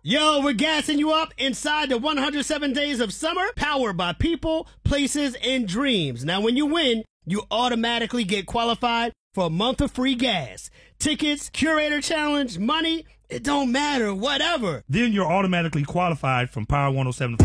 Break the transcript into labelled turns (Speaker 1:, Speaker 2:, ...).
Speaker 1: Yo, we're gassing you up inside the 107 Days of Summer, powered by people, places, and dreams. Now, when you win, you automatically get qualified for a month of free gas. Tickets, curator challenge, money, it don't matter, whatever.
Speaker 2: Then you're automatically qualified from Power 107.